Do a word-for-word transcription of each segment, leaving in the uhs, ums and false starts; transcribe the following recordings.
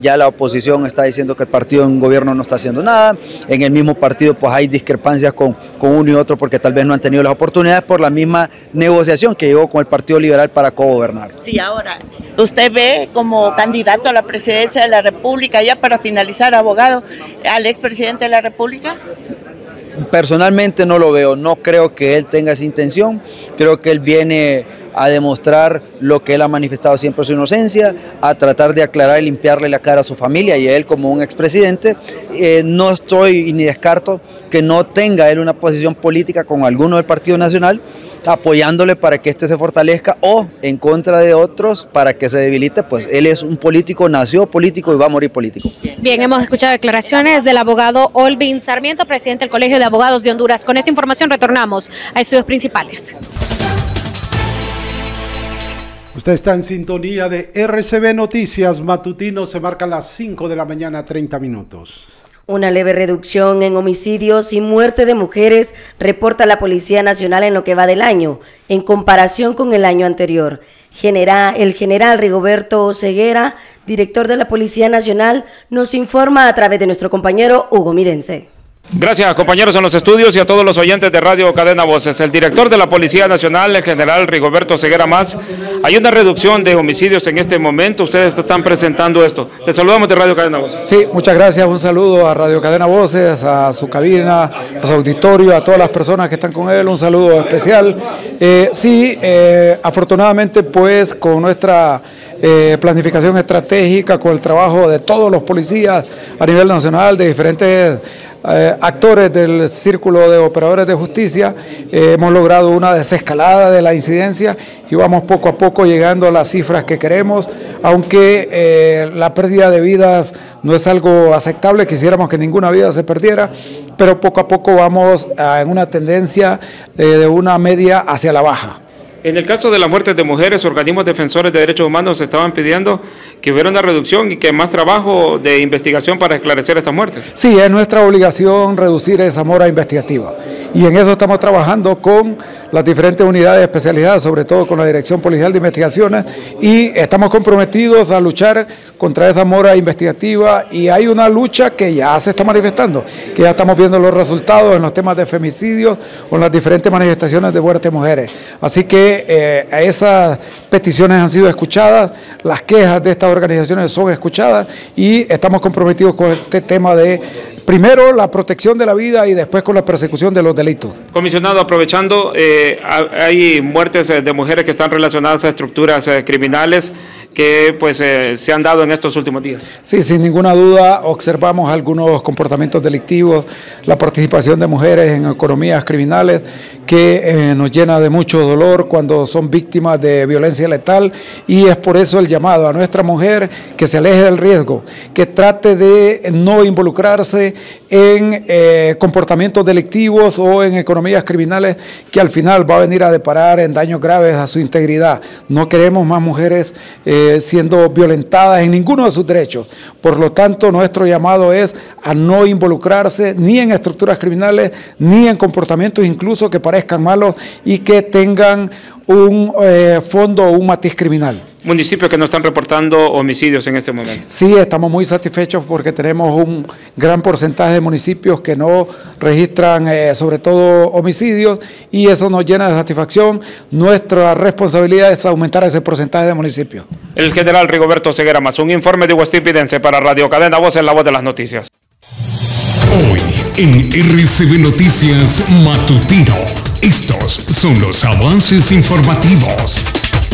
Ya la oposición está diciendo que el partido en gobierno no está haciendo nada, en el mismo partido pues hay discrepancias con, con uno y otro porque tal vez no han tenido las oportunidades por la misma negociación que llegó con el Partido Liberal para cogobernar. Sí, ahora, ¿usted ve como candidato a la presidencia de la República, ya para finalizar, abogado, al expresidente de la República? Personalmente no lo veo, no creo que él tenga esa intención, creo que él viene a demostrar lo que él ha manifestado siempre su inocencia, a tratar de aclarar y limpiarle la cara a su familia y a él como un expresidente. Eh, no estoy ni descarto que no tenga él una posición política con alguno del Partido Nacional, apoyándole para que éste se fortalezca o en contra de otros para que se debilite, pues él es un político, nació político y va a morir político. Bien, hemos escuchado declaraciones del abogado Olvin Sarmiento, presidente del Colegio de Abogados de Honduras. Con esta información retornamos a estudios principales. Usted está en sintonía de R C B Noticias Matutino, se marcan las cinco de la mañana, treinta minutos. Una leve reducción en homicidios y muerte de mujeres reporta la Policía Nacional en lo que va del año, en comparación con el año anterior. Genera, el general Rigoberto Ceguera, director de la Policía Nacional, nos informa a través de nuestro compañero Hugo Midense. Gracias, compañeros en los estudios y a todos los oyentes de Radio Cadena Voces. El director de la Policía Nacional, el general Rigoberto Ceguera Mas, hay una reducción de homicidios en este momento. Ustedes están presentando esto. Les saludamos de Radio Cadena Voces. Sí, muchas gracias. Un saludo a Radio Cadena Voces, a su cabina, a su auditorio, a todas las personas que están con él. Un saludo especial. Eh, sí, eh, afortunadamente, pues, con nuestra eh, planificación estratégica, con el trabajo de todos los policías a nivel nacional, de diferentes Eh, actores del Círculo de Operadores de Justicia, eh, hemos logrado una desescalada de la incidencia y vamos poco a poco llegando a las cifras que queremos, aunque eh, la pérdida de vidas no es algo aceptable, quisiéramos que ninguna vida se perdiera, pero poco a poco vamos a, en una tendencia eh, de una media hacia la baja. En el caso de las muertes de mujeres, organismos defensores de derechos humanos estaban pidiendo que hubiera una reducción y que más trabajo de investigación para esclarecer estas muertes. Sí, es nuestra obligación reducir esa mora investigativa y en eso estamos trabajando con las diferentes unidades especializadas, sobre todo con la Dirección Policial de Investigaciones, y estamos comprometidos a luchar contra esa mora investigativa y hay una lucha que ya se está manifestando, que ya estamos viendo los resultados en los temas de femicidios o en las diferentes manifestaciones de muerte de mujeres. Así que eh, esas peticiones han sido escuchadas, las quejas de estas organizaciones son escuchadas y estamos comprometidos con este tema de, primero, la protección de la vida y después con la persecución de los delitos. Comisionado, aprovechando, eh, hay muertes de mujeres que están relacionadas a estructuras eh, criminales que pues eh, se han dado en estos últimos días. Sí, sin ninguna duda observamos algunos comportamientos delictivos, la participación de mujeres en economías criminales que eh, nos llena de mucho dolor cuando son víctimas de violencia letal y es por eso el llamado a nuestra mujer que se aleje del riesgo, que trate de no involucrarse en eh, comportamientos delictivos o en economías criminales que al final va a venir a deparar en daños graves a su integridad. No queremos más mujeres eh, siendo violentadas en ninguno de sus derechos. Por lo tanto, nuestro llamado es a no involucrarse ni en estructuras criminales, ni en comportamientos incluso que parezcan malos y que tengan un eh, fondo o un matiz criminal. Municipios que no están reportando homicidios en este momento. Sí, estamos muy satisfechos porque tenemos un gran porcentaje de municipios que no registran eh, sobre todo homicidios y eso nos llena de satisfacción. Nuestra responsabilidad es aumentar ese porcentaje de municipios. El general Rigoberto Ceguera Mas, un informe de Westin Pidense para Radio Cadena Voces, la voz de las noticias. Hoy en R C B Noticias Matutino, estos son los avances informativos.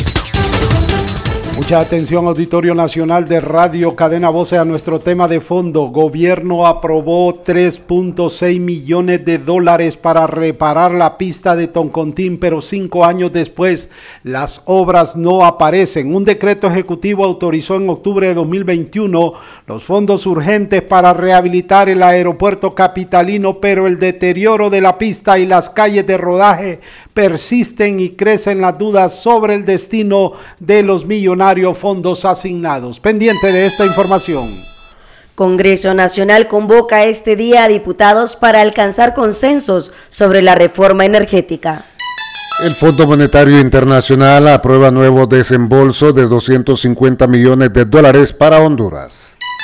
Mucha atención, Auditorio Nacional de Radio Cadena Voces, a nuestro tema de fondo. Gobierno aprobó tres punto seis millones de dólares para reparar la pista de Toncontín, pero cinco años después las obras no aparecen. Un decreto ejecutivo autorizó en octubre de dos mil veintiuno los fondos urgentes para rehabilitar el aeropuerto capitalino, pero el deterioro de la pista y las calles de rodaje persisten y crecen las dudas sobre el destino de los millonarios fondos asignados. Pendiente de esta información. Congreso Nacional convoca este día a diputados para alcanzar consensos sobre la reforma energética. El Fondo Monetario Internacional aprueba nuevo desembolso de doscientos cincuenta millones de dólares para Honduras.